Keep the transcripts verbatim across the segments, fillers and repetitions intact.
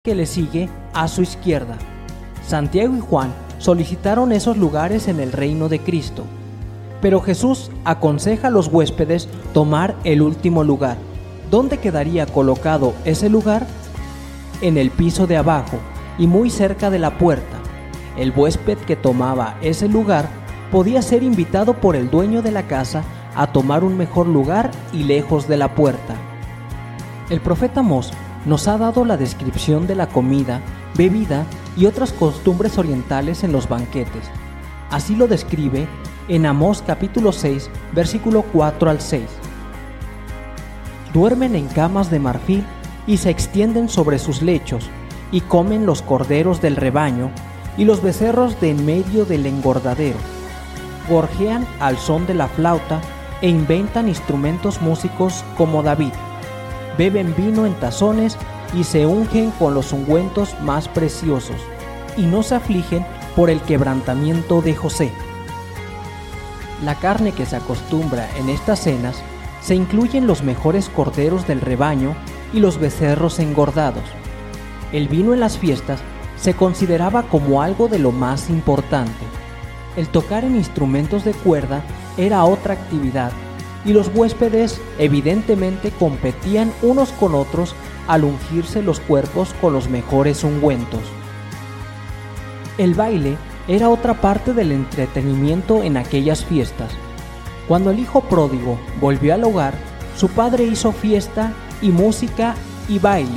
que le sigue a su izquierda. Santiago y Juan solicitaron esos lugares en el reino de Cristo, pero Jesús aconseja a los huéspedes tomar el último lugar. ¿Dónde quedaría colocado ese lugar? En el piso de abajo y muy cerca de la puerta. El huésped que tomaba ese lugar podía ser invitado por el dueño de la casa a tomar un mejor lugar y lejos de la puerta. El profeta Amós nos ha dado la descripción de la comida, bebida y otras costumbres orientales en los banquetes. Así lo describe en Amós capítulo seis, versículo cuatro al seis. Duermen en camas de marfil y se extienden sobre sus lechos, y comen los corderos del rebaño y los becerros de en medio del engordadero. Gorjean al son de la flauta e inventan instrumentos músicos como David. Beben vino en tazones y se ungen con los ungüentos más preciosos, y no se afligen por el quebrantamiento de José. La carne que se acostumbra en estas cenas se incluyen los mejores corderos del rebaño y los becerros engordados. El vino en las fiestas se consideraba como algo de lo más importante. El tocar en instrumentos de cuerda era otra actividad, y los huéspedes evidentemente competían unos con otros al ungirse los cuerpos con los mejores ungüentos. El baile era otra parte del entretenimiento en aquellas fiestas. Cuando el hijo pródigo volvió al hogar, su padre hizo fiesta y música y baile.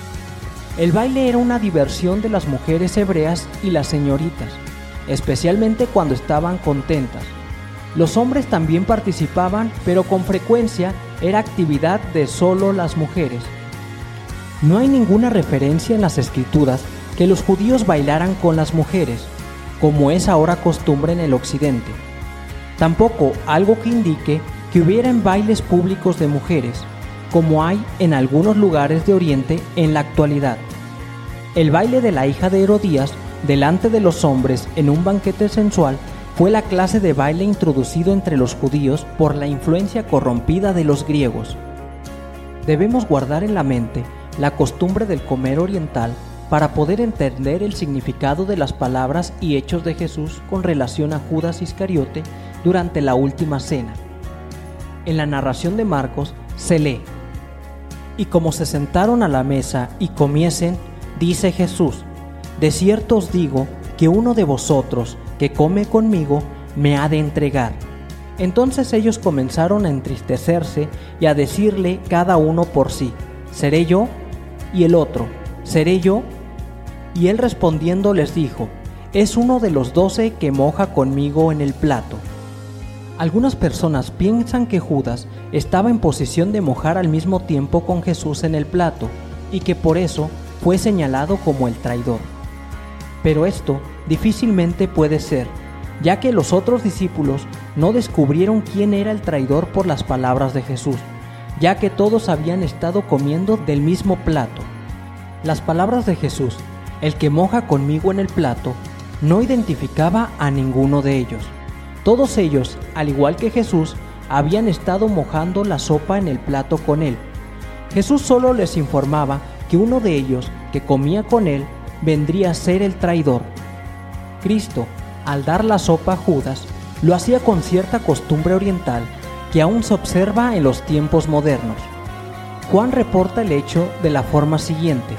El baile era una diversión de las mujeres hebreas y las señoritas, especialmente cuando estaban contentas. Los hombres también participaban, pero con frecuencia era actividad de solo las mujeres. No hay ninguna referencia en las Escrituras que los judíos bailaran con las mujeres, como es ahora costumbre en el occidente. Tampoco algo que indique que hubieran bailes públicos de mujeres, como hay en algunos lugares de Oriente en la actualidad. El baile de la hija de Herodías delante de los hombres en un banquete sensual fue la clase de baile introducido entre los judíos por la influencia corrompida de los griegos. Debemos guardar en la mente la costumbre del comer oriental para poder entender el significado de las palabras y hechos de Jesús con relación a Judas Iscariote durante la última cena. En la narración de Marcos se lee: y como se sentaron a la mesa y comiesen, dice Jesús: de cierto os digo que uno de vosotros que come conmigo me ha de entregar. Entonces ellos comenzaron a entristecerse y a decirle cada uno por sí: ¿seré yo? Y el otro: ¿seré yo? Y él respondiendo les dijo: es uno de los doce que moja conmigo en el plato. Algunas personas piensan que Judas estaba en posición de mojar al mismo tiempo con Jesús en el plato, y que por eso fue señalado como el traidor. Pero esto difícilmente puede ser, ya que los otros discípulos no descubrieron quién era el traidor por las palabras de Jesús, ya que todos habían estado comiendo del mismo plato. Las palabras de Jesús, el que moja conmigo en el plato, no identificaba a ninguno de ellos. Todos ellos, al igual que Jesús, habían estado mojando la sopa en el plato con él. Jesús solo les informaba que uno de ellos, que comía con él, vendría a ser el traidor. Cristo, al dar la sopa a Judas, lo hacía con cierta costumbre oriental que aún se observa en los tiempos modernos. Juan reporta el hecho de la forma siguiente: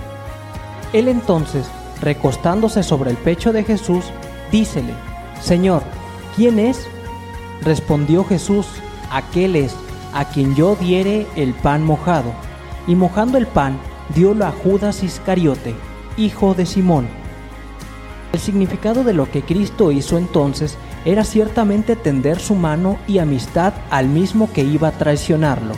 él entonces, recostándose sobre el pecho de Jesús, dícele: Señor, ¿quién es? Respondió Jesús: aquel es a quien yo diere el pan mojado. Y mojando el pan, diólo a Judas Iscariote, hijo de Simón. El significado de lo que Cristo hizo entonces era ciertamente tender su mano y amistad al mismo que iba a traicionarlo.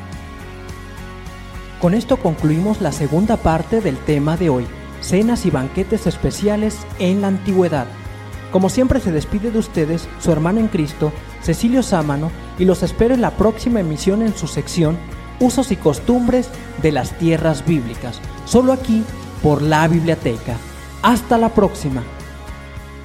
Con esto concluimos la segunda parte del tema de hoy: cenas y banquetes especiales en la antigüedad. Como siempre, se despide de ustedes su hermano en Cristo, Cecilio Sámano, y los espero en la próxima emisión en su sección Usos y Costumbres de las Tierras Bíblicas, solo aquí por la Biblioteca. Hasta la próxima.